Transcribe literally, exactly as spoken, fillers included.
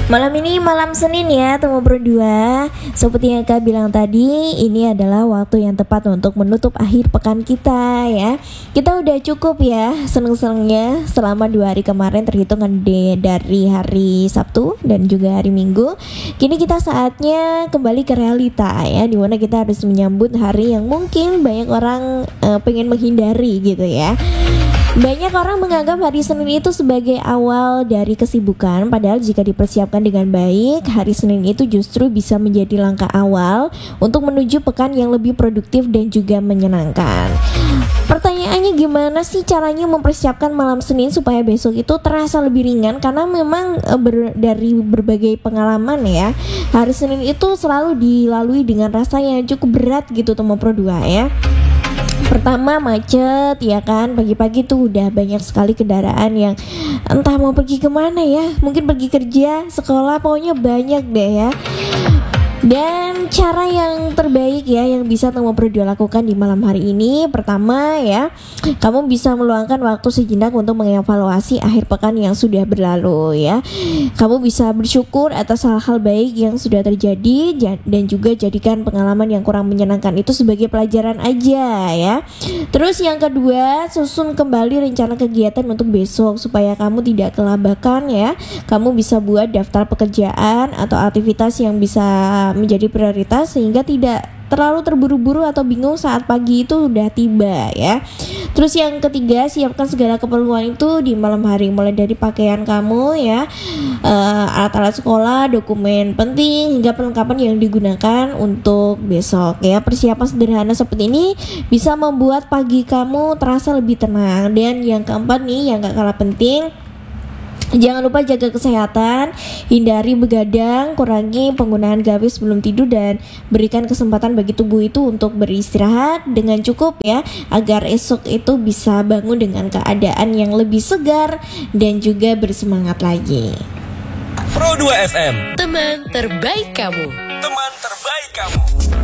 Malam ini malam Senin ya, Temu berdua. Seperti yang Kak bilang tadi, ini adalah waktu yang tepat untuk menutup akhir pekan kita ya. Kita udah cukup ya seneng-senengnya selama dua hari kemarin, terhitung de- dari hari Sabtu dan juga hari Minggu. Kini kita saatnya kembali ke realita ya, dimana kita harus menyambut hari yang mungkin banyak orang uh, pengen menghindari gitu ya. Banyak orang menganggap hari Senin itu sebagai awal dari kesibukan, padahal jika dipersiapkan dengan baik, hari Senin itu justru bisa menjadi langkah awal untuk menuju pekan yang lebih produktif dan juga menyenangkan. Pertanyaannya, gimana sih caranya mempersiapkan malam Senin supaya besok itu terasa lebih ringan? Karena memang e, ber, dari berbagai pengalaman ya, hari Senin itu selalu dilalui dengan rasa yang cukup berat gitu teman pro dua ya. Pertama, macet ya kan, pagi-pagi tuh udah banyak sekali kendaraan yang entah mau pergi kemana ya, mungkin pergi kerja, sekolah, pokoknya banyak deh ya. Dan cara yang terbaik ya yang bisa Temu berdua lakukan di malam hari ini, pertama ya, kamu bisa meluangkan waktu sejenak untuk mengevaluasi akhir pekan yang sudah berlalu ya. Kamu bisa bersyukur atas hal-hal baik yang sudah terjadi dan juga jadikan pengalaman yang kurang menyenangkan itu sebagai pelajaran aja ya. Terus yang kedua, susun kembali rencana kegiatan untuk besok supaya kamu tidak kelabakan ya. Kamu bisa buat daftar pekerjaan atau aktivitas yang bisa menjadi prioritas sehingga tidak terlalu terburu-buru atau bingung saat pagi itu udah tiba ya. Terus yang ketiga, siapkan segala keperluan itu di malam hari, mulai dari pakaian kamu ya, uh, alat-alat sekolah, dokumen penting, hingga perlengkapan yang digunakan untuk besok ya. Persiapan sederhana seperti ini bisa membuat pagi kamu terasa lebih tenang. Dan yang keempat nih, yang gak kalah penting, jangan lupa jaga kesehatan, hindari begadang, kurangi penggunaan gawai sebelum tidur, dan berikan kesempatan bagi tubuh itu untuk beristirahat dengan cukup ya, agar esok itu bisa bangun dengan keadaan yang lebih segar dan juga bersemangat lagi. Pro dua F M, teman terbaik kamu. teman terbaik kamu.